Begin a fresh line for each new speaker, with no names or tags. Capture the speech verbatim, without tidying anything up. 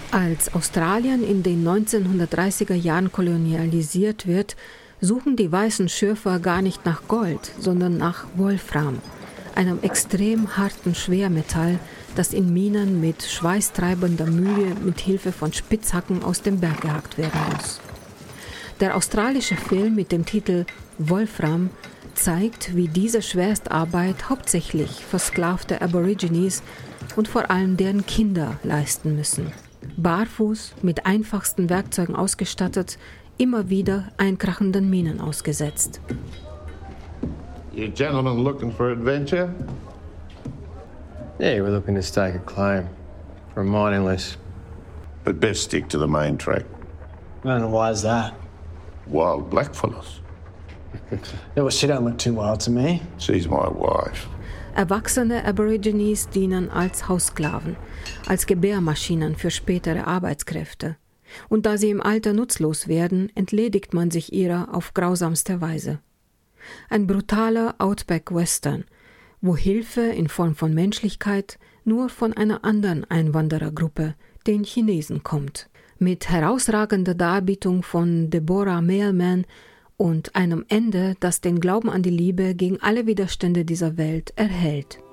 Als Australien in den neunzehnhundertdreißiger Jahren kolonialisiert wird, suchen die weißen Schürfer gar nicht nach Gold, sondern nach Wolfram, einem extrem harten Schwermetall, das in Minen mit schweißtreibender Mühe mit Hilfe von Spitzhacken aus dem Berg gehackt werden muss. Der australische Film mit dem Titel Wolfram zeigt, wie diese Schwerstarbeit hauptsächlich versklavte Aborigines und vor allem deren Kinder leisten müssen. Barfuß, mit einfachsten Werkzeugen ausgestattet, immer wieder einkrachenden Minen ausgesetzt.
You gentlemen looking for adventure?
Yeah, we're looking to stake a claim for a mining lease.
But best stick to the main track.
And why is that?
Wild blackfellas.
Yeah, well, she don't look too wild to me.
She's my wife.
Erwachsene Aborigines dienen als Haussklaven, als Gebärmaschinen für spätere Arbeitskräfte. Und da sie im Alter nutzlos werden, entledigt man sich ihrer auf grausamste Weise. Ein brutaler Outback-Western, wo Hilfe in Form von Menschlichkeit nur von einer anderen Einwanderergruppe, den Chinesen, kommt. Mit herausragender Darbietung von Deborah Mailman und einem Ende, das den Glauben an die Liebe gegen alle Widerstände dieser Welt erhält.